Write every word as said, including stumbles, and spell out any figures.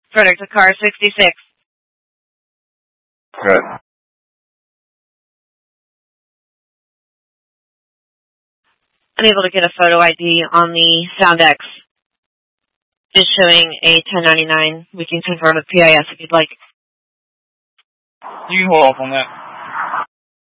Frederick to car sixty-six. Good. Unable to get a photo I D on the SoundX. Just showing a ten ninety-nine. We can confirm with P I S if you'd like. You can hold off on that.